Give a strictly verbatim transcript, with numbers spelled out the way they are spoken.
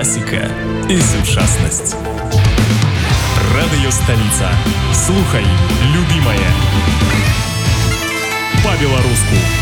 класіка і сучаснасць. Радыё Сталіца. Слухай, любімае. Па-беларуску.